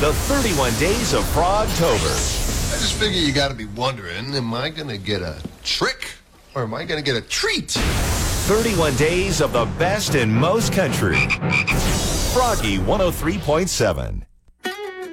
The 31 Days of Frogtober. I just figure you got to be wondering, am I going to get a trick or am I going to get a treat? 31 days of the best in most country. Froggy 103.7.